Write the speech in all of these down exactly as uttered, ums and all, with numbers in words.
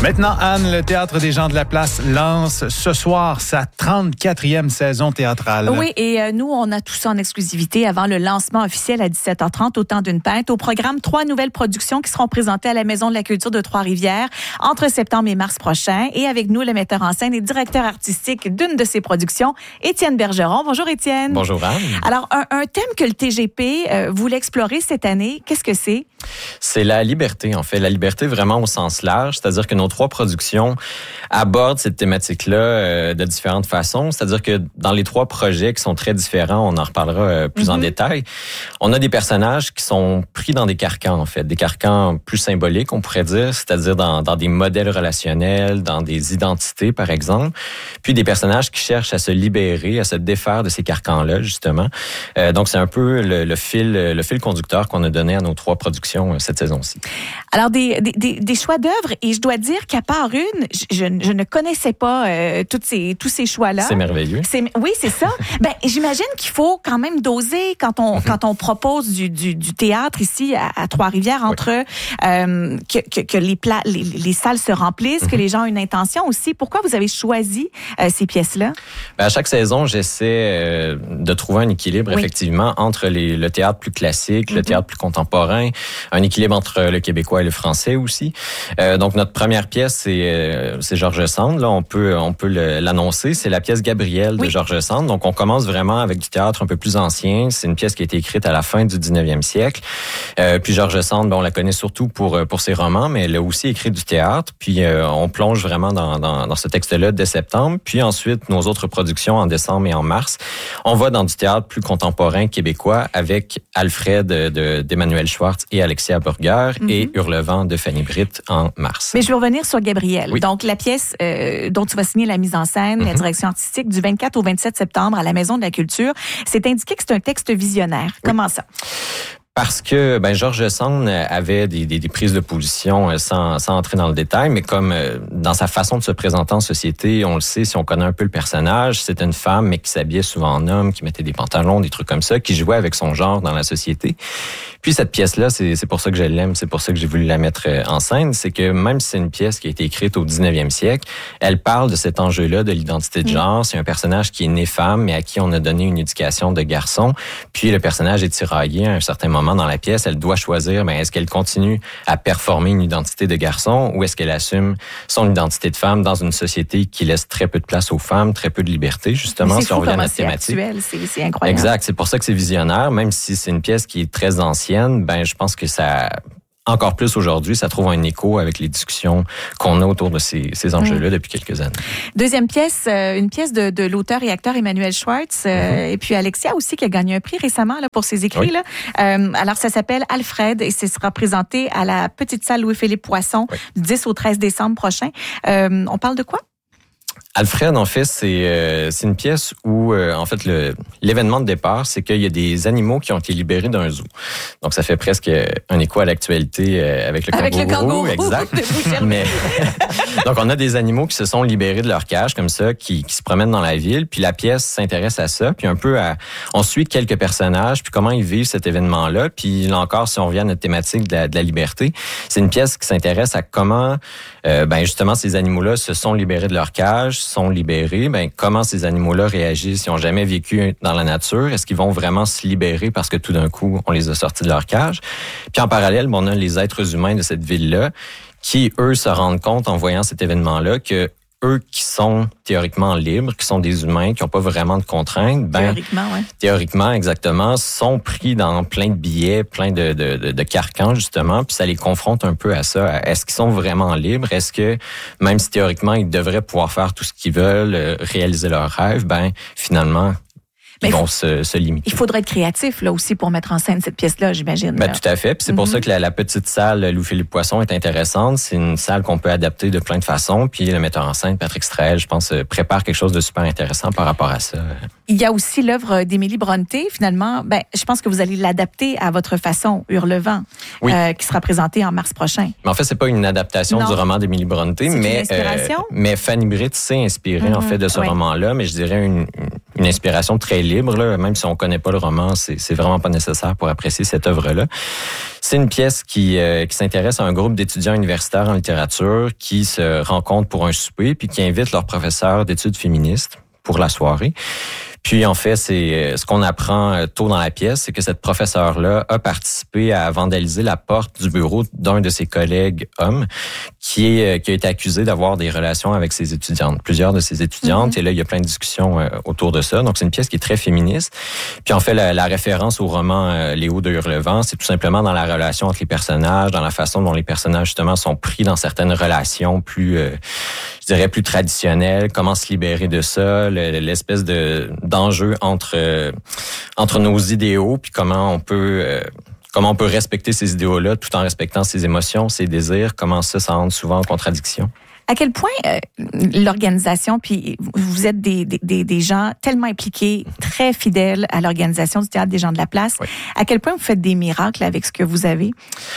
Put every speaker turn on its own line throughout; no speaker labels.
Maintenant, Anne, le Théâtre des gens de la place lance ce soir sa trente-quatrième saison théâtrale.
Oui, et euh, nous, on a tout ça en exclusivité avant le lancement officiel à dix-sept heures trente, au temps d'une pinte. Au programme, trois nouvelles productions qui seront présentées à la Maison de la culture de Trois-Rivières entre septembre et mars prochain. Et avec nous, le metteur en scène et directeur artistique d'une de ces productions, Étienne Bergeron. Bonjour, Étienne.
Bonjour, Anne.
Alors, un, un thème que le T G P euh, voulait explorer cette année, qu'est-ce que c'est?
C'est la liberté, en fait. La liberté vraiment au sens large, c'est-à-dire que nos trois productions abordent cette thématique-là euh, de différentes façons. C'est-à-dire que dans les trois projets qui sont très différents, on en reparlera euh, plus mm-hmm. en détail, on a des personnages qui sont pris dans des carcans, en fait, des carcans plus symboliques, on pourrait dire, c'est-à-dire dans, dans des modèles relationnels, dans des identités, par exemple, puis des personnages qui cherchent à se libérer, à se défaire de ces carcans-là, justement. Euh, donc, c'est un peu le, le fil le fil conducteur qu'on a donné à nos trois productions euh, cette saison-ci.
Alors, des, des, des choix d'œuvres, et je dois dire qu'à part une, je, je, je ne connaissais pas euh, toutes ces, tous ces choix-là.
C'est merveilleux.
C'est, oui, c'est ça. Ben, j'imagine qu'il faut quand même doser quand on, mm-hmm. quand on propose du, du, du théâtre ici à, à Trois-Rivières, entre oui. euh, que, que, que les, pla- les, les salles se remplissent, mm-hmm. que les gens ont une intention aussi. Pourquoi vous avez choisi euh, ces pièces-là?
Ben, à chaque saison, j'essaie euh, de trouver un équilibre, oui. effectivement, entre les, le théâtre plus classique, mm-hmm. le théâtre plus contemporain, un équilibre entre le québécois et le français aussi. Euh, donc, notre première pièce, c'est, euh, c'est Georges Sand. Là, on peut, on peut le, l'annoncer. C'est la pièce Gabrielle
oui.
de Georges Sand. Donc, on commence vraiment avec du théâtre un peu plus ancien. C'est une pièce qui a été écrite à la fin du dix-neuvième siècle. Euh, puis Georges Sand, ben, on la connaît surtout pour, pour ses romans, mais elle a aussi écrit du théâtre. Puis, euh, on plonge vraiment dans, dans, dans ce texte-là dès septembre. Puis ensuite, nos autres productions en décembre et en mars, on va dans du théâtre plus contemporain québécois avec Alfred de, d'Emmanuel Schwartz et Alexia Burger mm-hmm. et Hurlevent de Fanny Britt en mars.
Mais je veux revenir sur Gabrielle.
Oui.
Donc, la pièce euh, dont tu vas signer la mise en scène, mm-hmm. la direction artistique du vingt-quatre au vingt-sept septembre à la Maison de la Culture, c'est indiqué que c'est un texte visionnaire. Oui. Comment ça?
Parce que ben Georges Sand avait des, des, des prises de position sans, sans entrer dans le détail, mais comme dans sa façon de se présenter en société, on le sait, si on connaît un peu le personnage, c'est une femme, mais qui s'habillait souvent en homme, qui mettait des pantalons, des trucs comme ça, qui jouait avec son genre dans la société. Puis cette pièce-là, c'est, c'est pour ça que je l'aime, c'est pour ça que j'ai voulu la mettre en scène, c'est que même si c'est une pièce qui a été écrite au dix-neuvième siècle, elle parle de cet enjeu-là de l'identité de genre. Mmh. C'est un personnage qui est né femme, mais à qui on a donné une éducation de garçon. Puis le personnage est tiraillé à un certain moment dans la pièce, elle doit choisir, ben, est-ce qu'elle continue à performer une identité de garçon ou est-ce qu'elle assume son identité de femme dans une société qui laisse très peu de place aux femmes, très peu de liberté, justement,
si
on revient à notre
c'est
thématique.
Actuel, c'est, c'est incroyable.
Exact, c'est pour ça que c'est visionnaire, même si c'est une pièce qui est très ancienne, ben, je pense que ça... Encore plus aujourd'hui, ça trouve un écho avec les discussions qu'on a autour de ces, ces enjeux-là mmh. depuis quelques années.
Deuxième pièce, euh, une pièce de, de l'auteur et acteur Emmanuel Schwartz, euh, mmh. et puis Alexia aussi qui a gagné un prix récemment là, pour ses écrits. Oui. Là. Euh, alors, ça s'appelle Alfred et ce sera présenté à la Petite Salle Louis-Philippe Poisson oui. du dix au treize décembre prochain. Euh, on parle de quoi?
Alfred, en fait, c'est euh, c'est une pièce où, euh, en fait, le l'événement de départ, c'est qu'il y a des animaux qui ont été libérés d'un zoo. Donc, ça fait presque un écho à l'actualité euh, avec le
avec
kangourou.
Avec le kangourou,
exact. Mais donc, on a des animaux qui se sont libérés de leur cage, comme ça, qui, qui se promènent dans la ville. Puis la pièce s'intéresse à ça, puis un peu à... On suit quelques personnages, puis comment ils vivent cet événement-là. Puis là encore, si on revient à notre thématique de la, de la liberté, c'est une pièce qui s'intéresse à comment, euh, ben justement, ces animaux-là se sont libérés de leur cage, sont libérés, ben comment ces animaux-là réagissent? Ils n'ont jamais vécu dans la nature. Est-ce qu'ils vont vraiment se libérer parce que tout d'un coup, on les a sortis de leur cage? Puis en parallèle, ben, on a les êtres humains de cette ville-là qui, eux, se rendent compte en voyant cet événement-là que eux qui sont théoriquement libres, qui sont des humains, qui n'ont pas vraiment de contraintes, ben,
théoriquement, ouais.
théoriquement, exactement, sont pris dans plein de billets, plein de, de, de, de carcans, justement, puis ça les confronte un peu à ça. Est-ce qu'ils sont vraiment libres? Est-ce que, même si théoriquement, ils devraient pouvoir faire tout ce qu'ils veulent, réaliser leurs rêves, ben, finalement, ils vont se, se limiter.
Il faudrait être créatif là aussi pour mettre en scène cette pièce-là, j'imagine.
Ben, tout à fait. Puis c'est mm-hmm. pour ça que la, la petite salle Louis-Philippe Poisson est intéressante. C'est une salle qu'on peut adapter de plein de façons. Puis le metteur en scène, Patrick Strael, je pense, prépare quelque chose de super intéressant par rapport à ça.
Il y a aussi l'œuvre d'Émilie Brontë. Finalement, ben, je pense que vous allez l'adapter à votre façon, Hurlevent, oui. euh, qui sera présenté en mars prochain.
Mais en fait, c'est pas une adaptation non. du roman d'Émilie Brontë,
c'est
mais
une inspiration.
Euh, mais Fanny Britt s'est inspirée mm-hmm. en fait de ce ouais. roman-là. Mais je dirais une, une une inspiration très libre, là. Même si on connaît pas le roman, c'est, c'est vraiment pas nécessaire pour apprécier cette œuvre-là. C'est une pièce qui, euh, qui s'intéresse à un groupe d'étudiants universitaires en littérature qui se rencontrent pour un souper puis qui invitent leur professeur d'études féministes pour la soirée. Puis, en fait, c'est ce qu'on apprend tôt dans la pièce, c'est que cette professeure-là a participé à vandaliser la porte du bureau d'un de ses collègues hommes qui est qui a été accusé d'avoir des relations avec ses étudiantes, plusieurs de ses étudiantes. Mm-hmm. Et là, il y a plein de discussions euh, autour de ça. Donc, c'est une pièce qui est très féministe. Puis, en fait, la, la référence au roman euh, Léo de Hurlevent, c'est tout simplement dans la relation entre les personnages, dans la façon dont les personnages, justement, sont pris dans certaines relations plus, euh, je dirais, plus traditionnelles, comment se libérer de ça, le, l'espèce de d'enjeu entre euh, entre nos idéaux, puis comment on peut euh, comment on peut respecter ces idéaux-là tout en respectant ses émotions, ses désirs, comment ça, ça entre souvent en contradiction.
À quel point euh, l'organisation, puis vous êtes des, des, des gens tellement impliqués, très fidèles à l'organisation du Théâtre des gens de la place, oui. À quel point vous faites des miracles avec ce que vous avez?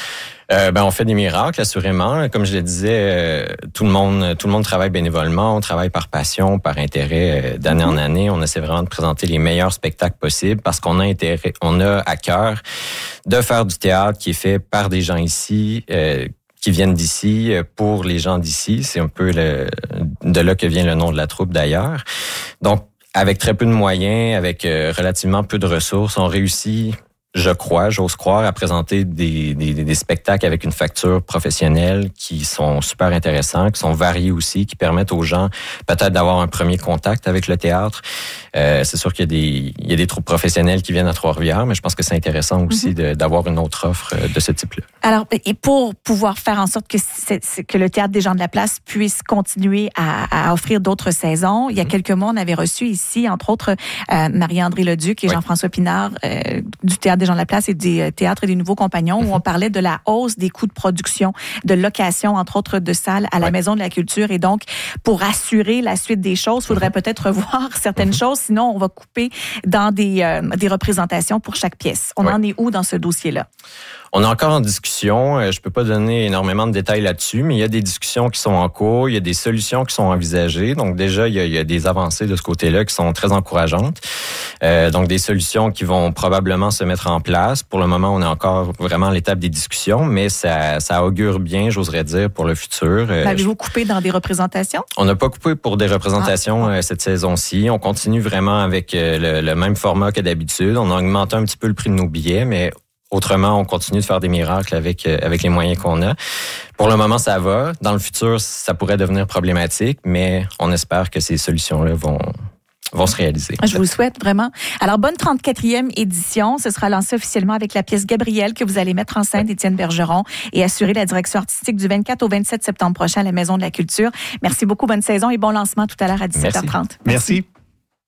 Euh, ben on fait des miracles, assurément. Comme je le disais, euh, tout le monde, tout le monde travaille bénévolement. On travaille par passion, par intérêt, euh, d'année mm-hmm. en année. On essaie vraiment de présenter les meilleurs spectacles possibles parce qu'on a intérêt, on a à cœur de faire du théâtre qui est fait par des gens ici, euh, qui viennent d'ici, pour les gens d'ici. C'est un peu le, de là que vient le nom de la troupe d'ailleurs. Donc, avec très peu de moyens, avec euh, relativement peu de ressources, on réussit. Je crois, j'ose croire, à présenter des, des, des spectacles avec une facture professionnelle qui sont super intéressants, qui sont variés aussi, qui permettent aux gens peut-être d'avoir un premier contact avec le théâtre. Euh, c'est sûr qu'il y a des, il y a des troupes professionnelles qui viennent à Trois-Rivières, mais je pense que c'est intéressant aussi mm-hmm. de, d'avoir une autre offre de ce type-là.
Alors, et pour pouvoir faire en sorte que, c'est, que le Théâtre des gens de la place puisse continuer à, à offrir d'autres saisons, il y a mm-hmm. quelques mois, on avait reçu ici, entre autres, euh, Marie-André Leduc et oui. Jean-François Pinard euh, du Théâtre des gens de la place et des théâtres et des nouveaux compagnons, mm-hmm. où on parlait de la hausse des coûts de production, de location, entre autres, de salles à la oui. Maison de la Culture. Et donc, pour assurer la suite des choses, il faudrait mm-hmm. peut-être revoir certaines mm-hmm. choses, sinon on va couper dans des, euh, des représentations pour chaque pièce. On oui. en est où dans ce dossier-là?
On est encore en discussion. Je peux pas donner énormément de détails là-dessus, mais il y a des discussions qui sont en cours. Il y a des solutions qui sont envisagées. Donc déjà, il y a, il y a des avancées de ce côté-là qui sont très encourageantes. Euh, donc des solutions qui vont probablement se mettre en place. Pour le moment, on est encore vraiment à l'étape des discussions, mais ça, ça augure bien, j'oserais dire, pour le futur.
Avez-vous coupé dans des représentations?
On n'a pas coupé pour des représentations ah. cette saison-ci. On continue vraiment avec le, le même format que d'habitude. On a augmenté un petit peu le prix de nos billets, mais autrement, on continue de faire des miracles avec avec les moyens qu'on a. Pour le moment, ça va. Dans le futur, ça pourrait devenir problématique, mais on espère que ces solutions-là vont vont se réaliser.
Je vous le souhaite vraiment. Alors, bonne trente-quatrième édition. Ce sera lancé officiellement avec la pièce Gabrielle que vous allez mettre en scène d'Étienne Bergeron et assurer la direction artistique du vingt-quatre au vingt-sept septembre prochain à la Maison de la Culture. Merci beaucoup, bonne saison et bon lancement tout à l'heure à dix-sept heures trente.
Merci. Merci.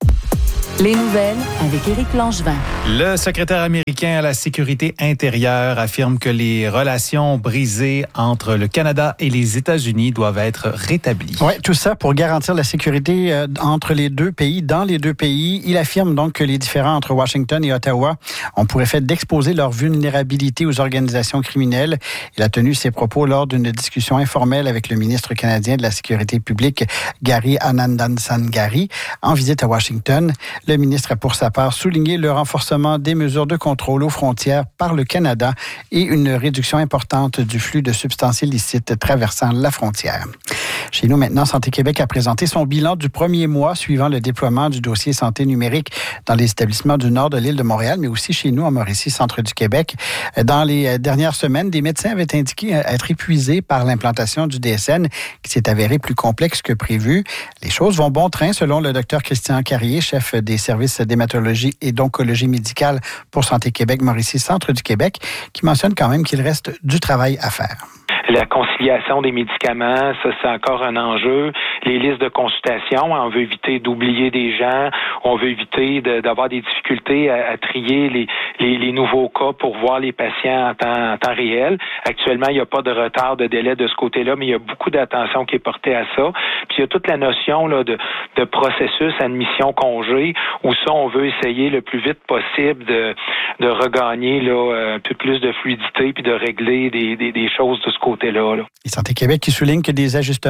Les nouvelles avec Éric Langevin.
Le secrétaire américain à la sécurité intérieure affirme que les relations brisées entre le Canada et les États-Unis doivent être rétablies.
Oui, tout ça pour garantir la sécurité euh, entre les deux pays, dans les deux pays. Il affirme donc que les différends entre Washington et Ottawa ont pour effet d'exposer leur vulnérabilité aux organisations criminelles. Il a tenu ses propos lors d'une discussion informelle avec le ministre canadien de la Sécurité publique, Gary Anandansangari, en visite à Washington. Le ministre a pour sa part souligné le renforcement des mesures de contrôle aux frontières par le Canada et une réduction importante du flux de substances illicites traversant la frontière. Chez nous maintenant, Santé Québec a présenté son bilan du premier mois suivant le déploiement du dossier santé numérique dans les établissements du nord de l'île de Montréal, mais aussi chez nous, à Mauricie, centre du Québec. Dans les dernières semaines, des médecins avaient indiqué être épuisés par l'implantation du D S N qui s'est avéré plus complexe que prévu. Les choses vont bon train, selon le docteur Christian Carrier, chef des services d'hématologie et d'oncologie médicale pour Santé Québec, Mauricie, centre du Québec, qui mentionne quand même qu'il reste du travail à faire.
La conciliation des médicaments, ça c'est encore un enjeu. Les listes de consultation, on veut éviter d'oublier des gens, on veut éviter de, d'avoir des difficultés à, à trier les, les, les nouveaux cas pour voir les patients en temps, en temps réel. Actuellement, il n'y a pas de retard de délai de ce côté-là, mais il y a beaucoup d'attention qui est portée à ça. Puis il y a toute la notion là, de, de processus admission-congé, où ça, on veut essayer le plus vite possible de, de regagner là, un peu plus de fluidité puis de régler des, des, des choses de ce côté. Là, là.
Et Santé Québec qui souligne que des ajustements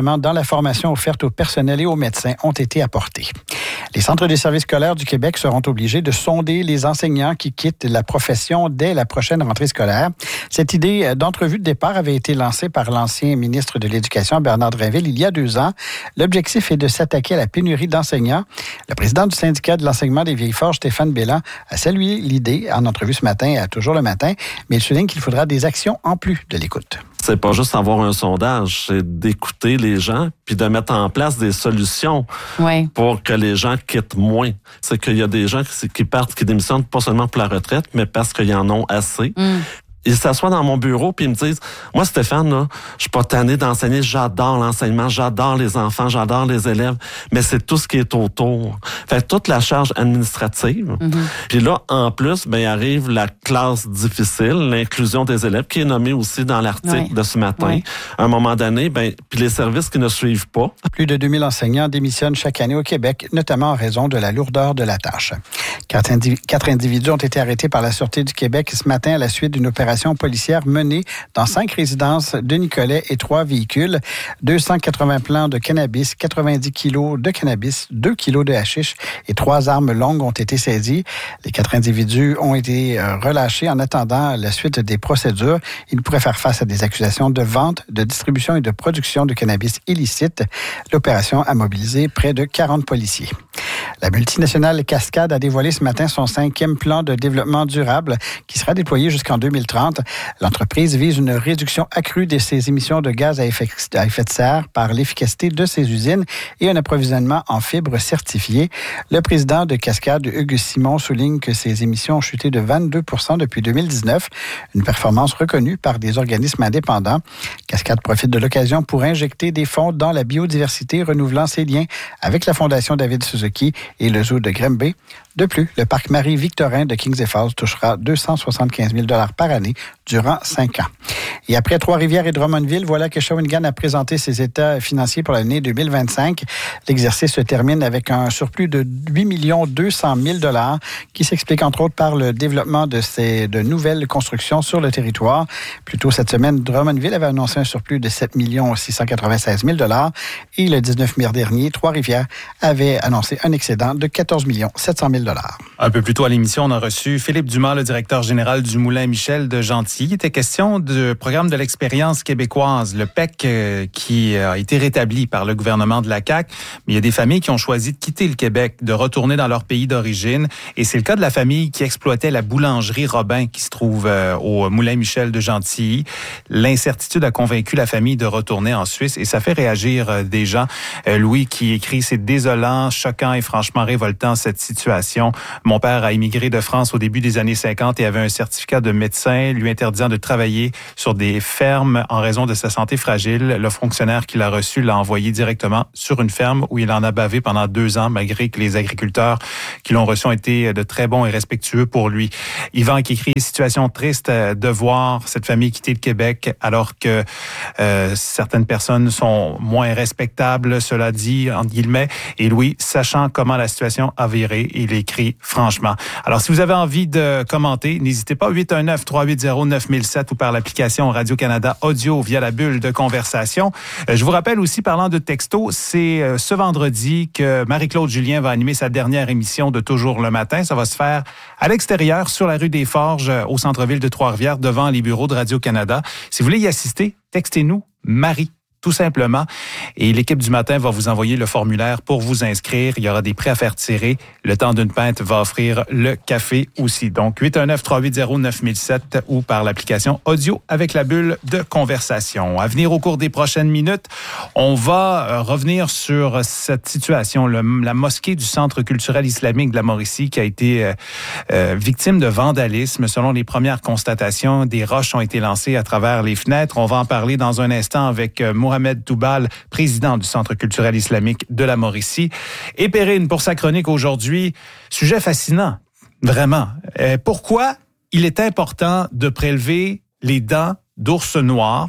renforcements dans la formation offerte au personnel et aux médecins ont été apportés. Les centres des services scolaires du Québec seront obligés de sonder les enseignants qui quittent la profession dès la prochaine rentrée scolaire. Cette idée d'entrevue de départ avait été lancée par l'ancien ministre de l'Éducation, Bernard Drinville, il y a deux ans. L'objectif est de s'attaquer à la pénurie d'enseignants. Le président du syndicat de l'enseignement des Vieilles-Forges, Stéphane Bélan, a salué l'idée en entrevue ce matin à Toujours le matin, mais il souligne qu'il faudra des actions en plus de l'écoute.
C'est pas juste avoir un sondage, c'est d'écouter les gens puis de mettre en place des solutions
ouais.
pour que les gens quittent moins. C'est qu'il y a des gens qui, qui partent, qui démissionnent pas seulement pour la retraite, mais parce qu'ils en ont assez. Mm. Ils s'assoient dans mon bureau puis ils me disent, moi Stéphane, là, je suis pas tanné d'enseigner, j'adore l'enseignement, j'adore les enfants, j'adore les élèves, mais c'est tout ce qui est autour. Fait toute la charge administrative. Mm-hmm. Puis là, en plus, ben arrive la classe difficile, l'inclusion des élèves, qui est nommée aussi dans l'article ouais. de ce matin. Ouais. À un moment donné, ben puis les services qui ne suivent pas.
Plus de deux mille enseignants démissionnent chaque année au Québec, notamment en raison de la lourdeur de la tâche. Quatre, indiv- quatre individus ont été arrêtés par la Sûreté du Québec ce matin à la suite d'une opération policière menée dans cinq résidences de Nicolet et trois véhicules. deux cent quatre-vingts plants de cannabis, quatre-vingt-dix kilos de cannabis, deux kilos de hashish et trois armes longues ont été saisies. Les quatre individus ont été relâchés en attendant la suite des procédures. Ils pourraient faire face à des accusations de vente, de distribution et de production de cannabis illicite. L'opération a mobilisé près de quarante policiers. La multinationale Cascade a dévoilé ce matin son cinquième plan de développement durable qui sera déployé jusqu'en deux mille trente. L'entreprise vise une réduction accrue de ses émissions de gaz à effet, à effet de serre par l'efficacité de ses usines et un approvisionnement en fibres certifiées. Le président de Cascade, Hugues Simon, souligne que ses émissions ont chuté de vingt-deux pour cent depuis deux mille dix-neuf, une performance reconnue par des organismes indépendants. Cascade profite de l'occasion pour injecter des fonds dans la biodiversité, renouvelant ses liens avec la Fondation David Suzuki et le zoo de Grimby. De plus, le parc Marie-Victorin de Kings et Falls touchera deux cent soixante-quinze mille dollars par année durant cinq ans. Et après Trois-Rivières et Drummondville, voilà que Shawinigan a présenté ses états financiers pour l'année deux mille vingt-cinq. L'exercice se termine avec un surplus de huit millions deux cent mille dollars qui s'explique entre autres par le développement de ces de nouvelles constructions sur le territoire. Plus tôt cette semaine, Drummondville avait annoncé un surplus de sept millions six cent quatre-vingt-seize mille dollars et le dix-neuf mai dernier, Trois-Rivières avait annoncé un excédent de quatorze millions sept cent mille dollars.
Un peu plus tôt à l'émission, on a reçu Philippe Dumas, le directeur général du Moulin Michel de Gentilly. Il était question du programme de l'expérience québécoise, le P E C, euh, qui a été rétabli par le gouvernement de la C A Q. Mais il y a des familles qui ont choisi de quitter le Québec, de retourner dans leur pays d'origine. Et c'est le cas de la famille qui exploitait la boulangerie Robin, qui se trouve euh, au Moulin Michel de Gentilly. L'incertitude a convaincu la famille de retourner en Suisse et ça fait réagir euh, des gens. Euh, Louis qui écrit « C'est désolant, choquant et franchement révoltant cette situation. Mon père a immigré de France au début des années cinquante et avait un certificat de médecin lui interdisant de travailler sur des fermes en raison de sa santé fragile. Le fonctionnaire qui l'a reçu l'a envoyé directement sur une ferme où il en a bavé pendant deux ans, malgré que les agriculteurs qui l'ont reçu ont été de très bons et respectueux pour lui. » Yvan qui écrit « Situation triste de voir cette famille quitter le Québec alors que euh, certaines personnes sont moins respectables, cela dit, entre guillemets. » Et Louis, sachant comment la situation a viré, il écrit franchement. Alors, si vous avez envie de commenter, n'hésitez pas, huit un neuf, trois huit zéro, neuf mille sept ou par l'application Radio-Canada Audio via la bulle de conversation. Je vous rappelle aussi, parlant de texto, c'est ce vendredi que Marie-Claude Julien va animer sa dernière émission de Toujours le matin. Ça va se faire à l'extérieur, sur la rue des Forges, au centre-ville de Trois-Rivières, devant les bureaux de Radio-Canada. Si vous voulez y assister, textez-nous Marie. Tout simplement. Et l'équipe du matin va vous envoyer le formulaire pour vous inscrire. Il y aura des prix à faire tirer. Le temps d'une pinte va offrir le café aussi. Donc, huit un neuf, trois huit zéro, neuf mille sept ou par l'application audio avec la bulle de conversation. À venir au cours des prochaines minutes, on va revenir sur cette situation. Le, la mosquée du Centre culturel islamique de la Mauricie qui a été euh, euh, victime de vandalisme. Selon les premières constatations, des roches ont été lancées à travers les fenêtres. On va en parler dans un instant avec euh, Mohamed Toubal, président du Centre culturel islamique de la Mauricie. Et Perrine, pour sa chronique aujourd'hui, sujet fascinant, vraiment. Euh, pourquoi il est important de prélever les dents d'ours noirs?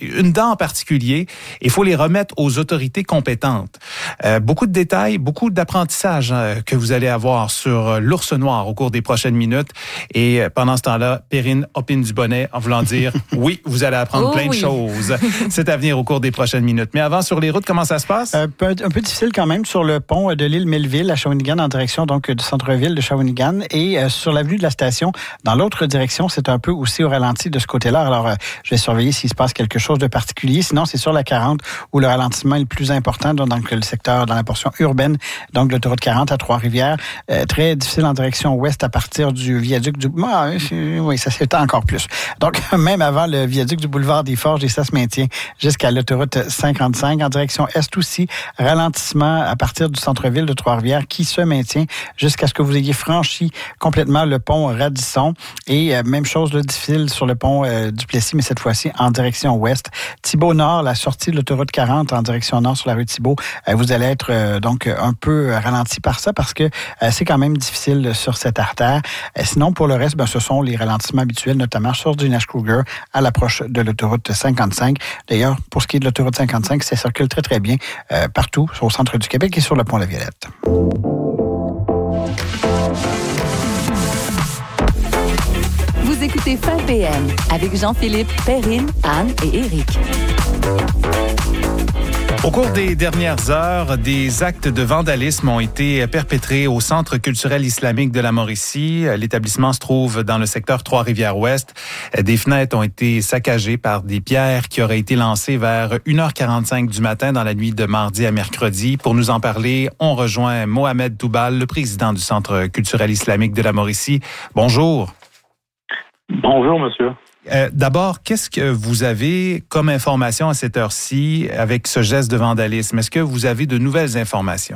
une dent en particulier. Il faut les remettre aux autorités compétentes. Euh, beaucoup de détails, beaucoup d'apprentissage hein, que vous allez avoir sur l'ours noir au cours des prochaines minutes. Et pendant ce temps-là, Perrine opine du bonnet en voulant dire oui, vous allez apprendre
oh,
plein
oui.
de choses. C'est à venir au cours des prochaines minutes. Mais avant, sur les routes, comment ça se passe?
Un peu, un peu difficile quand même sur le pont de l'île Melville à Shawinigan en direction donc du centre-ville de Shawinigan et euh, sur l'avenue de la station dans l'autre direction, c'est un peu aussi au ralenti de ce côté-là. Alors, euh, je vais surveiller s'il se passe quelque chose de particulier. Sinon, c'est sur la quarante où le ralentissement est le plus important donc, dans le secteur, dans la portion urbaine, donc de l'autoroute quarante à Trois-Rivières. Euh, très difficile en direction ouest à partir du viaduc du... Ah, oui, ça s'étend encore plus. Donc, même avant le viaduc du boulevard des Forges, et ça se maintient jusqu'à l'autoroute cinquante-cinq. En direction est aussi, ralentissement à partir du centre-ville de Trois-Rivières qui se maintient jusqu'à ce que vous ayez franchi complètement le pont Radisson. Et euh, même chose, là, difficile sur le pont euh, du Plessis, mais cette fois-ci en direction ouest. Thibault-Nord, la sortie de l'autoroute quarante en direction nord sur la rue Thibault, euh, vous allez être euh, donc un peu ralenti par ça parce que euh, c'est quand même difficile sur cette artère. Euh, sinon, pour le reste, ben, ce sont les ralentissements habituels, notamment sur du Nash-Kruger à l'approche de l'autoroute cinquante-cinq. D'ailleurs, pour ce qui est de l'autoroute cinquante-cinq, ça circule très, très bien euh, partout au centre du Québec et sur le pont La Violette.
Vous écoutez Fin P M avec Jean-Philippe, Perrine, Anne et Éric.
Au cours des dernières heures, des actes de vandalisme ont été perpétrés au Centre culturel islamique de la Mauricie. L'établissement se trouve dans le secteur Trois-Rivières-Ouest. Des fenêtres ont été saccagées par des pierres qui auraient été lancées vers une heure quarante-cinq du matin dans la nuit de mardi à mercredi. Pour nous en parler, on rejoint Mohamed Toubal, le président du Centre culturel islamique de la Mauricie. Bonjour.
Bonjour, monsieur.
Euh, d'abord, qu'est-ce que vous avez comme information à cette heure-ci avec ce geste de vandalisme? Est-ce que vous avez de nouvelles informations?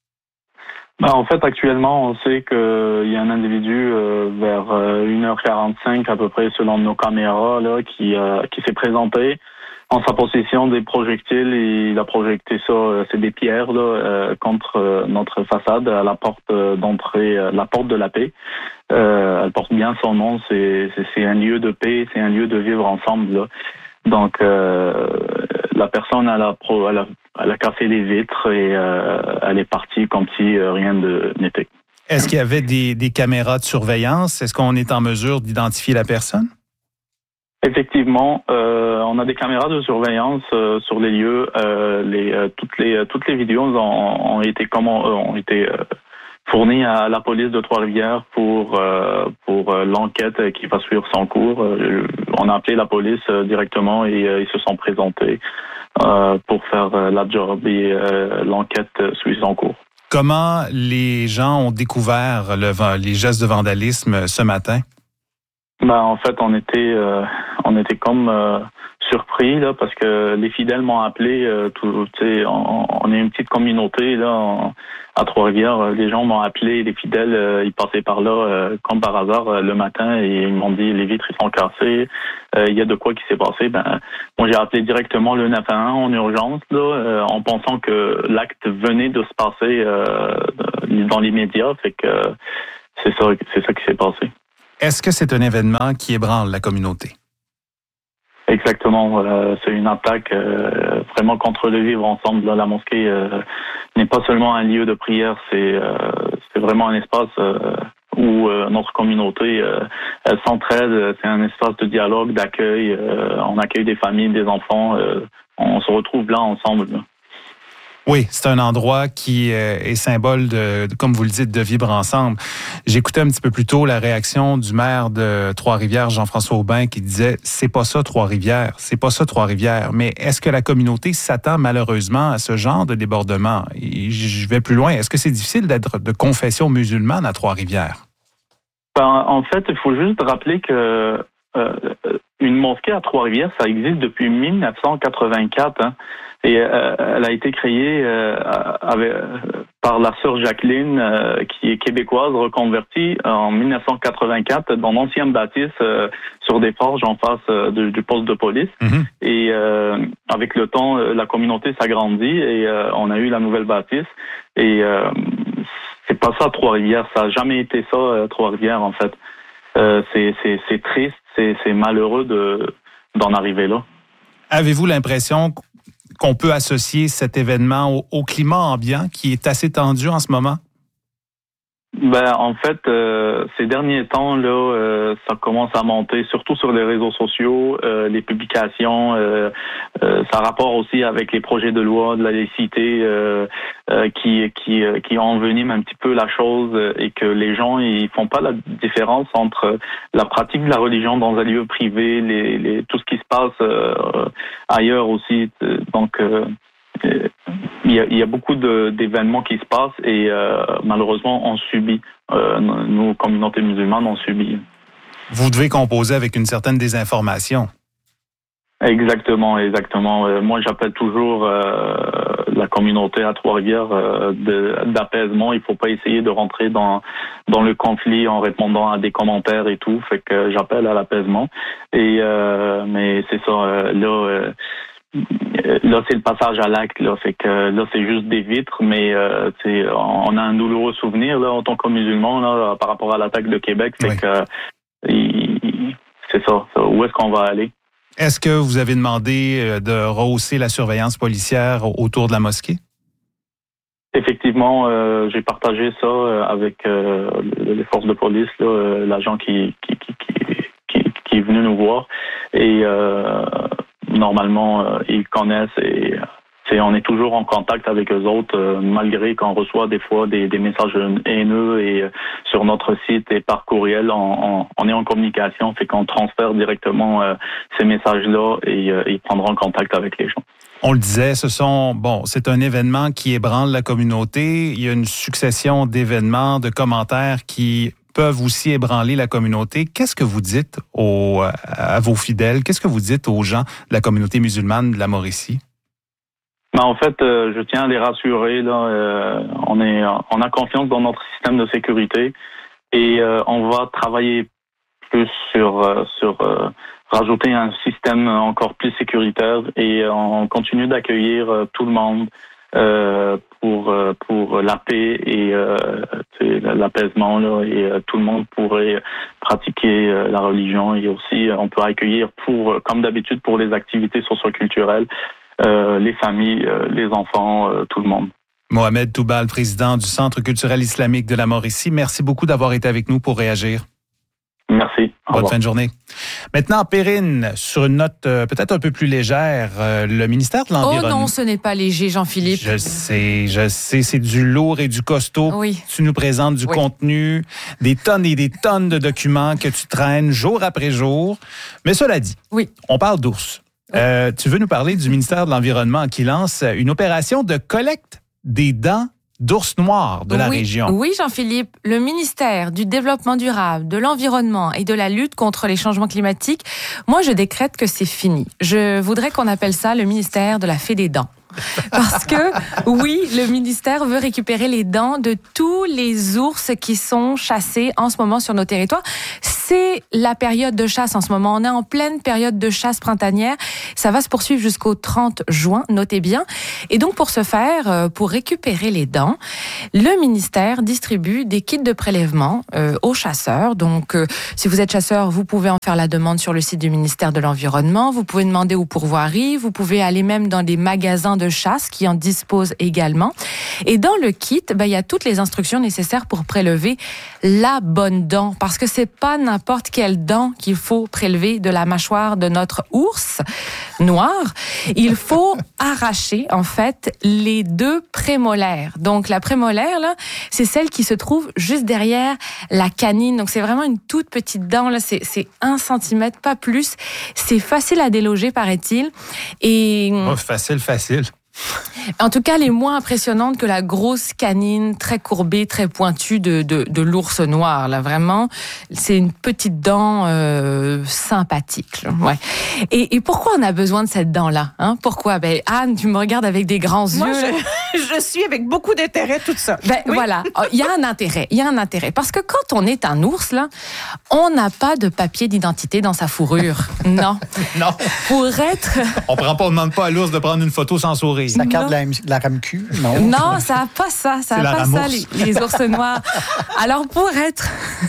Ben, en fait, actuellement, on sait qu'il y a un individu euh, vers euh, une heure quarante-cinq à peu près, selon nos caméras, là, qui, euh, qui s'est présenté en sa possession des projectiles et il a projecté ça, euh, c'est des pierres là, euh, contre euh, notre façade à la porte euh, d'entrée, euh, la porte de la paix. Euh, elle porte bien son nom, c'est, c'est, c'est un lieu de paix, c'est un lieu de vivre ensemble. Là. Donc, euh, la personne, elle a, pro, elle, a, elle a cassé les vitres et euh, elle est partie comme si euh, rien de, n'était.
Est-ce qu'il y avait des, des caméras de surveillance? Est-ce qu'on est en mesure d'identifier la personne?
Effectivement, euh, on a des caméras de surveillance euh, sur les lieux. Euh, les, euh, toutes les toutes les vidéos ont, ont été comment ont été euh, fournies à la police de Trois-Rivières pour euh, pour euh, l'enquête qui va suivre son cours. Euh, on a appelé la police euh, directement et euh, ils se sont présentés euh, pour faire euh, la job et euh, l'enquête suit son cours.
Comment les gens ont découvert le, les gestes de vandalisme ce matin?
Ben, en fait, on était, euh, on était comme euh, surpris là, parce que les fidèles m'ont appelé. Euh, tout, on, on est une petite communauté là en, à Trois-Rivières. Les gens m'ont appelé, les fidèles, euh, ils passaient par là euh, comme par hasard euh, le matin et ils m'ont dit les vitres ils sont cassées. Euh, il y a de quoi qui s'est passé. Ben, moi j'ai appelé directement le neuf un un en urgence là, euh, en pensant que l'acte venait de se passer euh, dans l'immédiat. Fait que euh, c'est ça, c'est ça qui s'est passé.
Est-ce que c'est un événement qui ébranle la communauté?
Exactement. Voilà. C'est une attaque euh, vraiment contre le vivre ensemble. Là, la mosquée euh, n'est pas seulement un lieu de prière, c'est, euh, c'est vraiment un espace euh, où euh, notre communauté euh, elle s'entraide. C'est un espace de dialogue, d'accueil. Euh, on accueille des familles, des enfants. Euh, on se retrouve là ensemble. Là.
Oui, c'est un endroit qui est symbole de, comme vous le dites, de vivre ensemble. J'écoutais un petit peu plus tôt la réaction du maire de Trois-Rivières, Jean-François Aubin, qui disait « c'est pas ça Trois-Rivières, c'est pas ça Trois-Rivières ». Mais est-ce que la communauté s'attend malheureusement à ce genre de débordement? Et je vais plus loin. Est-ce que c'est difficile d'être de confession musulmane à Trois-Rivières?
Ben, en fait, il faut juste rappeler que euh, une mosquée à Trois-Rivières, ça existe depuis mille neuf cent quatre-vingt-quatre, hein. Et euh, elle a été créée euh, avec, par la sœur Jacqueline, euh, qui est québécoise, reconvertie en mille neuf cent quatre-vingt-quatre dans l'ancienne bâtisse euh, sur des forges en face euh, de, du poste de police. Mm-hmm. Et euh, avec le temps, la communauté s'agrandit et euh, on a eu la nouvelle bâtisse. Et euh, c'est pas ça Trois-Rivières, ça a jamais été ça euh, Trois-Rivières en fait. Euh, c'est, c'est, c'est triste, c'est, c'est malheureux de, d'en arriver là.
Avez-vous l'impression qu'on peut associer cet événement au, au climat ambiant qui est assez tendu en ce moment?
Ben, en fait, euh, ces derniers temps, là, euh, ça commence à monter, surtout sur les réseaux sociaux, euh, les publications. Euh, euh, ça rapporte aussi avec les projets de loi de la laïcité euh, euh, qui qui qui enveniment un petit peu la chose et que les gens ils font pas la différence entre la pratique de la religion dans un lieu privé, les, les tout ce qui se passe euh, ailleurs aussi. Donc euh, Il y, a, il y a beaucoup de, d'événements qui se passent et euh, malheureusement, on subit. Euh, nous, communautés musulmanes, on subit.
Vous devez composer avec une certaine désinformation.
Exactement, exactement. Euh, moi, j'appelle toujours euh, la communauté à Trois-Rivières euh, de, d'apaisement. Il ne faut pas essayer de rentrer dans dans le conflit en répondant à des commentaires et tout. Fait que j'appelle à l'apaisement. Et euh, mais c'est ça. Euh, là. Euh, Là, c'est le passage à l'acte, là. Fait que là, c'est juste des vitres, mais euh, on a un douloureux souvenir là en tant que musulman là par rapport à l'attaque de Québec. Fait oui. que il, c'est ça, ça. Où est-ce qu'on va aller?
Est-ce que vous avez demandé de rehausser la surveillance policière autour de la mosquée?
Effectivement, euh, j'ai partagé ça avec euh, les forces de police, là, l'agent qui qui, qui qui qui qui est venu nous voir et euh, normalement, euh, ils connaissent et c'est, on est toujours en contact avec eux autres, euh, malgré qu'on reçoit des fois des, des messages haineux et euh, sur notre site et par courriel, on, on, on est en communication, fait qu'on transfère directement euh, ces messages-là et euh, ils prendront contact avec les gens.
On le disait, ce sont bon, c'est un événement qui ébranle la communauté. Il y a une succession d'événements, de commentaires qui peuvent aussi ébranler la communauté. Qu'est-ce que vous dites aux, à vos fidèles? Qu'est-ce que vous dites aux gens de la communauté musulmane de la Mauricie?
Ben, en fait, euh, je tiens à les rassurer. Là, euh, on est, on a confiance dans notre système de sécurité et euh, on va travailler plus sur, euh, sur euh, rajouter un système encore plus sécuritaire et on continue d'accueillir euh, tout le monde. Euh, pour euh, pour la paix et euh, l'apaisement là et euh, tout le monde pourrait pratiquer euh, la religion et aussi on peut accueillir pour comme d'habitude pour les activités socio-culturelles euh, les familles, euh, les enfants, euh, tout le monde.
Mohamed Toubal, président du Centre culturel islamique de la Mauricie, merci beaucoup d'avoir été avec nous pour réagir.
Merci.
Bonne fin de journée. Maintenant, Perrine, sur une note euh, peut-être un peu plus légère, euh, le ministère de l'Environnement...
Oh non, ce n'est pas léger, Jean-Philippe.
Je sais, je sais, c'est du lourd et du costaud.
Oui.
Tu nous présentes du
oui.
contenu, des tonnes et des tonnes de documents que tu traînes jour après jour. Mais cela dit,
oui.
on parle d'ours. Oui. Euh, tu veux nous parler du ministère de l'Environnement qui lance une opération de collecte des dents d'ours noirs de la
oui,
région.
Oui, Jean-Philippe, le ministère du Développement durable, de l'Environnement et de la lutte contre les changements climatiques, moi, je décrète que c'est fini. Je voudrais qu'on appelle ça le ministère de la fée des dents. Parce que, oui, le ministère veut récupérer les dents de tous les ours qui sont chassés en ce moment sur nos territoires. C'est la période de chasse en ce moment. On est en pleine période de chasse printanière. Ça va se poursuivre jusqu'au trente juin, notez bien. Et donc, pour ce faire, pour récupérer les dents, le ministère distribue des kits de prélèvement euh, aux chasseurs. Donc, euh, si vous êtes chasseur, vous pouvez en faire la demande sur le site du ministère de l'Environnement. Vous pouvez demander aux pourvoiries. Vous pouvez aller même dans des magasins de chasse qui en disposent également. Et dans le kit, ben, il y a toutes les instructions nécessaires pour prélever la bonne dent. Parce que c'est pas n'importe quelle dent qu'il faut prélever de la mâchoire de notre ours noir. Il faut arracher, en fait, les deux prémolaires. Donc, la prémolaire, là, c'est celle qui se trouve juste derrière la canine. Donc, c'est vraiment une toute petite dent, là. C'est, c'est un centimètre, pas plus. C'est facile à déloger, paraît-il. Et...
Oh, facile, facile.
En tout cas, elle est moins impressionnante que la grosse canine très courbée, très pointue de, de, de l'ours noir. Là, vraiment, c'est une petite dent euh, sympathique. Là. Ouais. Et, et pourquoi on a besoin de cette dent-là, hein? Pourquoi? Ben, Anne, tu me regardes avec des grands
Moi,
yeux.
Je... je suis avec beaucoup d'intérêt tout ça.
Ben
oui.
voilà, il y a un intérêt, il y a un intérêt. Parce que quand on est un ours, là, on n'a pas de papier d'identité dans sa fourrure. Non.
Non.
Pour être...
On prend pas, on demande pas à l'ours de prendre une photo sans sourire.
Sa carte de la, de la R A M Q? Non.
Non, ça n'a pas ça, ça n'a pas ça, les, les ours noirs. Alors, pour être,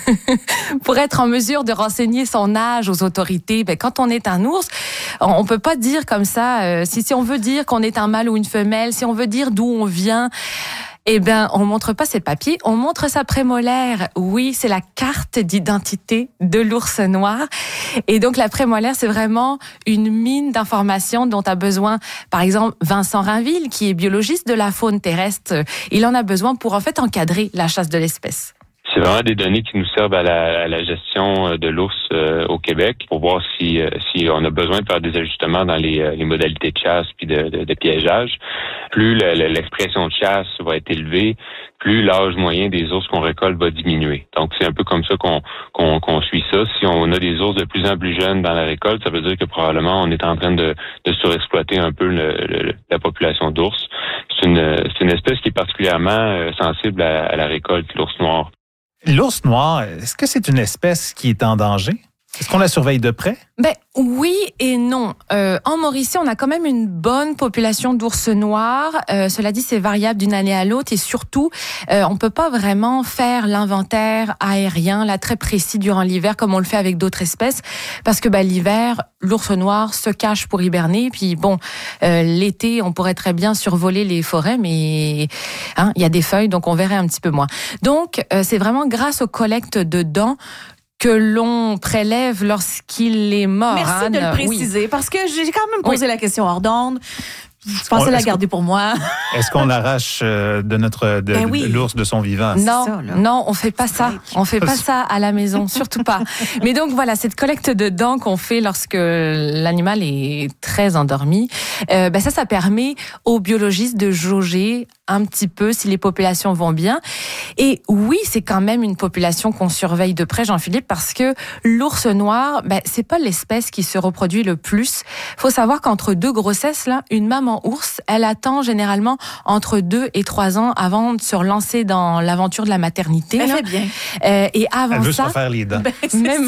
pour être en mesure de renseigner son âge aux autorités, ben, quand on est un ours, on ne peut pas dire comme ça, euh, si, si on veut dire qu'on est un mâle ou une femelle, si on veut dire d'où on vient, eh bien, on montre pas ses papiers, on montre sa prémolaire. Oui, c'est la carte d'identité de l'ours noir. Et donc, la prémolaire, c'est vraiment une mine d'informations dont a besoin, par exemple, Vincent Rainville, qui est biologiste de la faune terrestre. Il en a besoin pour, en fait, encadrer la chasse de l'espèce.
C'est vraiment des données qui nous servent à la, à la gestion de l'ours euh, au Québec pour voir si, euh, si on a besoin de faire des ajustements dans les, euh, les modalités de chasse puis de, de, de piégeage. Plus le, le, l'expression de chasse va être élevée, plus l'âge moyen des ours qu'on récolte va diminuer. Donc, c'est un peu comme ça qu'on, qu'on, qu'on suit ça. Si on a des ours de plus en plus jeunes dans la récolte, ça veut dire que probablement on est en train de, de surexploiter un peu le, le, la population d'ours. C'est une, c'est une espèce qui est particulièrement sensible à, à la récolte, l'ours noir.
L'ours noir, est-ce que c'est une espèce qui est en danger? Est-ce qu'on la surveille de près?
Ben oui et non. Euh, en Mauricie, on a quand même une bonne population d'ours noirs. Euh, cela dit, c'est variable d'une année à l'autre et surtout, euh, on peut pas vraiment faire l'inventaire aérien là très précis durant l'hiver comme on le fait avec d'autres espèces parce que ben l'hiver, l'ours noir se cache pour hiberner. Puis bon, euh, l'été, on pourrait très bien survoler les forêts, mais hein, il y a des feuilles, donc on verrait un petit peu moins. Donc euh, c'est vraiment grâce aux collectes de dents que l'on prélève lorsqu'il est mort.
Merci
hein,
de le préciser, oui. Parce que j'ai quand même posé oui. la question hors d'onde. Je pensais la garder pour moi.
Est-ce qu'on l'arrache de notre de, ben oui. de l'ours de son vivant?
Non, ça, non, on fait pas ça. On fait pas ça à la maison, surtout pas. Mais donc voilà, cette collecte de dents qu'on fait lorsque l'animal est très endormi, euh, ben ça, ça permet aux biologistes de jauger un petit peu si les populations vont bien. Et oui, c'est quand même une population qu'on surveille de près, Jean-Philippe, parce que l'ours noir, ben c'est pas l'espèce qui se reproduit le plus. Faut savoir qu'entre deux grossesses là, une maman ours, elle attend généralement entre deux et trois ans avant de se relancer dans l'aventure de la maternité.
Elle fait bien.
Euh, et avant
elle veut
ça,
se refaire les dents.
Ben, même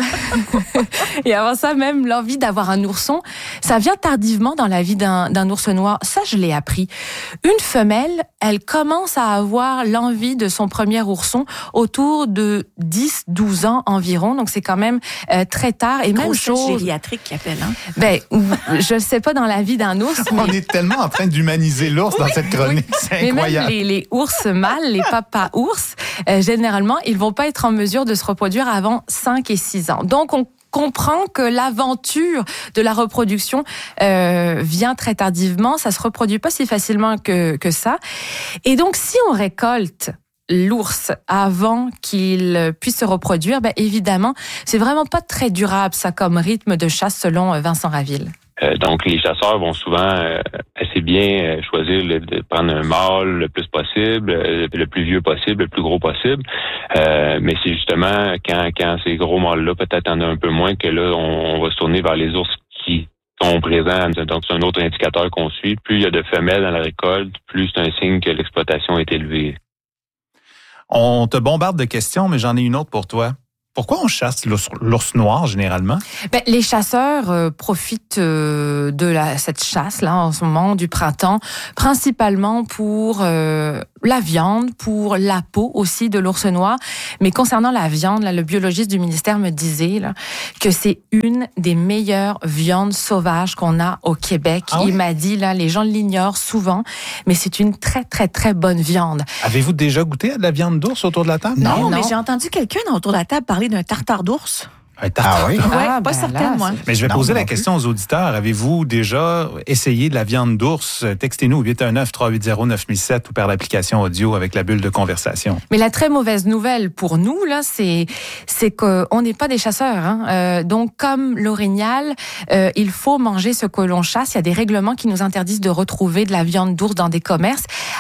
et avant ça, même l'envie d'avoir un ourson, ça vient tardivement dans la vie d'un, d'un ours noir. Ça, je l'ai appris. Une femelle, elle commence à avoir l'envie de son premier ourson autour de dix douze ans environ. Donc c'est quand même euh, très tard. Et même chose
gériatrique qui appelle. Hein?
Ben, je sais pas dans la vie d'un ours.
Mais... On est tellement en train d'humaniser l'ours oui, dans cette chronique, oui. C'est incroyable.
Mais même les, les ours mâles, les papas ours, euh, généralement, ils vont pas être en mesure de se reproduire avant cinq et six ans. Donc, on comprend que l'aventure de la reproduction euh, vient très tardivement. Ça se reproduit pas si facilement que, que ça. Et donc, si on récolte l'ours avant qu'il puisse se reproduire, ben évidemment, c'est vraiment pas très durable, ça, comme rythme de chasse, selon Vincent Rainville.
Euh, donc, les chasseurs vont souvent euh, assez bien euh, choisir le, de prendre un mâle le plus possible, euh, le plus vieux possible, le plus gros possible. Euh, mais c'est justement quand, quand ces gros mâles-là, peut-être en a un peu moins, que là, on, on va se tourner vers les ours qui sont présents. Donc, c'est un autre indicateur qu'on suit. Plus il y a de femelles dans la récolte, plus c'est un signe que l'exploitation est élevée.
On te bombarde de questions, mais j'en ai une autre pour toi. Pourquoi on chasse l'ours, l'ours noir, généralement?
Ben, les chasseurs euh, profitent euh, de la, cette chasse-là, en ce moment, du printemps, principalement pour euh, la viande, pour la peau aussi de l'ours noir. Mais concernant la viande, là, le biologiste du ministère me disait là, que c'est une des meilleures viandes sauvages qu'on a au Québec. Ah oui? Il m'a dit, là, les gens l'ignorent souvent, mais c'est une très, très, très bonne viande.
Avez-vous déjà goûté à de la viande d'ours autour de la table?
Non, non. mais j'ai entendu quelqu'un autour de la table parler d'un tartare d'ours.
Un tartare.
Ah oui?
Ouais,
ah,
pas
ben
certaine,
là,
moi.
Mais je vais
non,
poser
non
la
plus.
question aux auditeurs. Avez-vous déjà essayé de la viande d'ours? Textez-nous au huit un neuf, trois huit zéro, neuf mille sept ou par l'application audio avec la bulle de conversation.
Mais la très mauvaise nouvelle pour nous, là, c'est, c'est qu'on n'est pas des chasseurs. Hein. Euh, donc, comme l'orignal, euh, il faut manger ce que l'on chasse. Il y a des règlements qui nous interdisent de retrouver de la viande d'ours dans des commerces.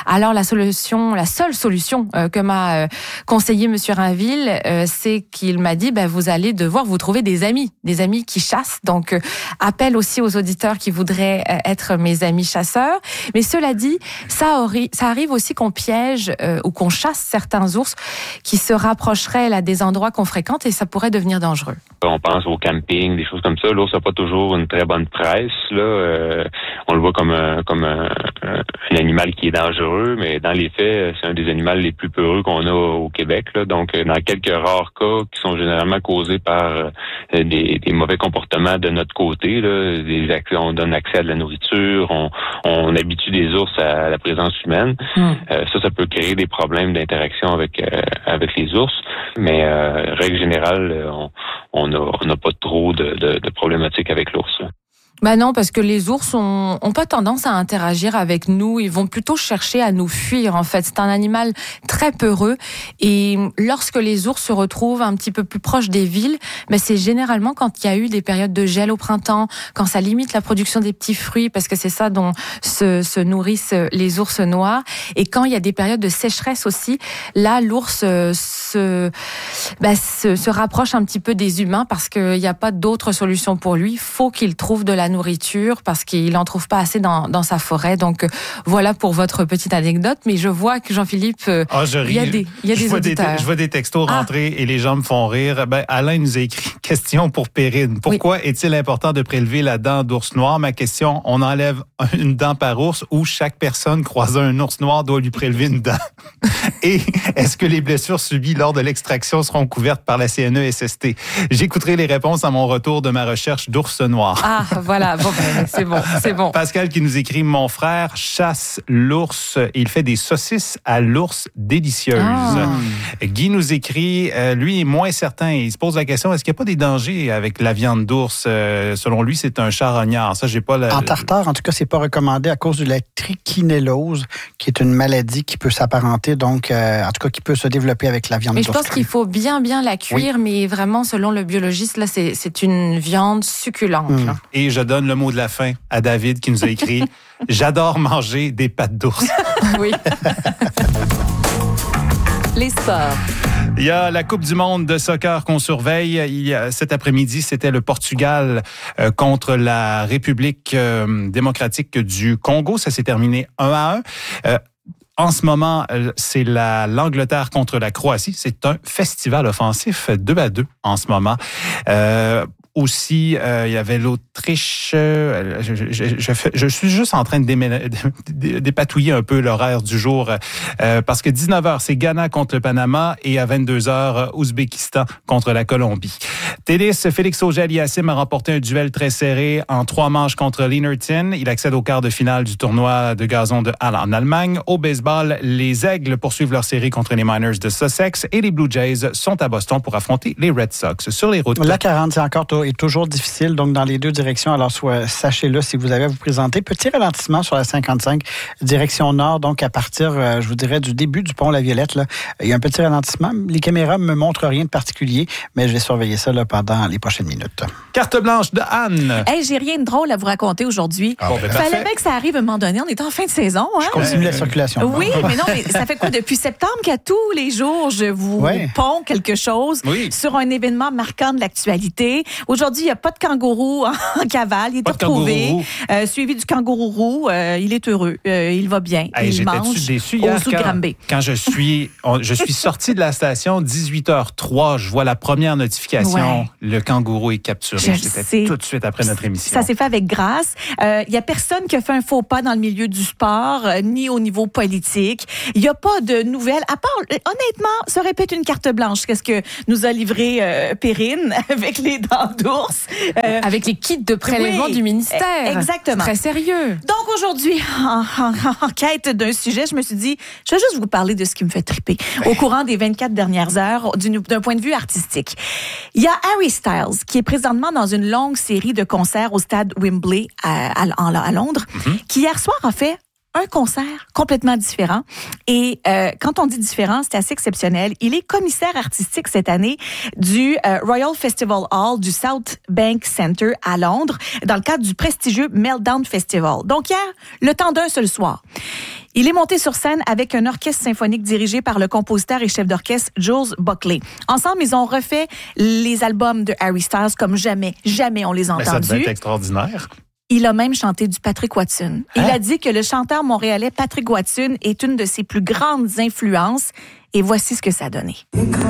Alors la solution, la seule solution euh, que m'a euh, conseillé Monsieur Rainville, euh, c'est qu'il m'a dit, ben, vous allez devoir vous trouver des amis, des amis qui chassent. Donc, euh, appel aussi aux auditeurs qui voudraient euh, être mes amis chasseurs. Mais cela dit, ça, ori- ça arrive aussi qu'on piège euh, ou qu'on chasse certains ours qui se rapprocheraient là, des endroits qu'on fréquente et ça pourrait devenir dangereux.
On pense au camping, des choses comme ça. L'ours n'a pas toujours une très bonne presse. Là, euh, on le voit comme un, comme un, un animal qui est dangereux, mais dans les faits, c'est un des animaux les plus peureux qu'on a au Québec. Là. Donc, dans quelques rares cas qui sont généralement causés par euh, des, des mauvais comportements de notre côté, là, des accès, on donne accès à de la nourriture, on, on habitue des ours à la présence humaine. Mm. Euh, ça, ça peut créer des problèmes d'interaction avec euh, avec les ours, mais euh, règle générale, on on n'a on a pas trop de, de, de problématiques avec l'ours. Là.
Ben non, parce que les ours ont, ont pas tendance à interagir avec nous. Ils vont plutôt chercher à nous fuir, en fait. C'est un animal très peureux. Et lorsque les ours se retrouvent un petit peu plus proches des villes, ben c'est généralement quand il y a eu des périodes de gel au printemps, quand ça limite la production des petits fruits, parce que c'est ça dont se, se nourrissent les ours noirs. Et quand il y a des périodes de sécheresse aussi, là, l'ours se, ben, se, se rapproche un petit peu des humains parce qu'il n'y a pas d'autre solution pour lui. Il faut qu'il trouve de la nourriture parce qu'il n'en trouve pas assez dans, dans sa forêt. Donc, euh, voilà pour votre petite anecdote. Mais je vois que Jean-Philippe, euh,
ah, je
il y a des, il y a
je
des
vois
auditeurs.
Des, je vois des textos ah. rentrer et les gens me font rire. Ben, Alain nous a écrit « Question pour Perrine. Pourquoi oui. est-il important de prélever la dent d'ours noir? » Ma question, on enlève une dent par ours ou chaque personne croisant un ours noir doit lui prélever une dent? Et est-ce que les blessures subies lors de l'extraction seront couvertes par la C N E S S T? J'écouterai les réponses à mon retour de ma recherche d'ours noir.
Ah, voilà. Bon, ben, c'est bon, c'est bon.
Pascal qui nous écrit « Mon frère chasse l'ours. Il fait des saucisses à l'ours délicieuses. Ah. » Guy nous écrit, euh, lui est moins certain. Il se pose la question, est-ce qu'il n'y a pas des dangers avec la viande d'ours? Euh, selon lui, c'est un charognard. Ça, j'ai pas la...
En tartare, en tout cas, c'est pas recommandé à cause de la trichinellose, qui est une maladie qui peut s'apparenter, donc, euh, en tout cas, qui peut se développer avec la viande
mais
d'ours.
Mais je pense qu'il faut bien, bien la cuire, oui. mais vraiment, selon le biologiste, là, c'est, c'est une viande succulente. Mmh.
Et je donne le mot de la fin à David qui nous a écrit « J'adore manger des pattes d'ours. »
Oui.
Les sports.
Il y a la Coupe du monde de soccer qu'on surveille. Il y a, cet après-midi, c'était le Portugal euh, contre la République euh, démocratique du Congo. Ça s'est terminé un à un. Euh, En ce moment, c'est la, l'Angleterre contre la Croatie. C'est un festival offensif deux à deux en ce moment. Euh, Aussi, euh, il y avait l'Autriche. Euh, je, je, je, je suis juste en train de déménager, dépatouiller un peu l'horaire du jour euh, parce que dix-neuf heures, c'est Ghana contre le Panama et à vingt-deux heures, Ouzbékistan contre la Colombie. Tennis, Félix Auger-Aliassime a remporté un duel très serré en trois manches contre Linerton. Il accède au quart de finale du tournoi de gazon de Halle en Allemagne. Au baseball, les Aigles poursuivent leur série contre les Miners de Sussex et les Blue Jays sont à Boston pour affronter les Red Sox sur les routes.
La quarante, c'est encore tôt. Est toujours difficile, donc dans les deux directions. Alors, soit, sachez-le si vous avez à vous présenter. Petit ralentissement sur la cinquante-cinq, direction nord, donc à partir, euh, je vous dirais, du début du pont La Violette. Là, il y a un petit ralentissement. Les caméras ne me montrent rien de particulier, mais je vais surveiller ça là, pendant les prochaines minutes.
Carte blanche de Anne.
Hey, j'ai rien de drôle à vous raconter aujourd'hui.
Ah, ben,
fallait bien que ça arrive à un moment donné. On est en fin de saison. Hein?
Je continue la circulation.
Oui, mais non, mais ça fait quoi? Depuis septembre qu'à tous les jours, je vous ouais. ponds quelque chose oui. sur un événement marquant de l'actualité. Aujourd'hui, il n'y a pas de kangourou en cavale. Il est retrouvé. Euh, suivi du kangourou roux. Euh, il est heureux. Euh, il va bien. Hey, il mange
déçu hier
au
quand, quand je suis, on, je suis sorti de la station dix-huit heures trois. Je vois la première notification. Ouais. Le kangourou est capturé.
Je
C'était
sais.
tout de suite après notre émission.
Ça s'est fait avec grâce. Il euh, n'y a personne qui a fait un faux pas dans le milieu du sport, euh, ni au niveau politique. Il n'y a pas de nouvelles. À part, honnêtement, ça aurait pu être une carte blanche. Qu'est-ce que nous a livré euh, Perrine avec les dents d'ours?
Euh, avec les kits de prélèvement oui, du ministère.
Exactement.
Très sérieux.
Donc aujourd'hui, en, en, en quête d'un sujet, je me suis dit, je vais juste vous parler de ce qui me fait triper au courant des vingt-quatre dernières heures d'un point de vue artistique. Il y a Harry Styles qui est présentement dans une longue série de concerts au stade Wembley à, à, à Londres, mm-hmm. qui hier soir a fait un concert complètement différent. Et euh, quand on dit différent, c'est assez exceptionnel. Il est commissaire artistique cette année du euh, Royal Festival Hall du South Bank Centre à Londres, dans le cadre du prestigieux Meltdown Festival. Donc hier, le temps d'un seul soir. Il est monté sur scène avec un orchestre symphonique dirigé par le compositeur et chef d'orchestre Jules Buckley. Ensemble, ils ont refait les albums de Harry Styles comme jamais, jamais on les a entendus.
Mais ça devait être extraordinaire.
Il a même chanté du Patrick Watson. Il
hein?
a dit que le chanteur montréalais Patrick Watson est une de ses plus grandes influences. Et voici ce que ça a donné.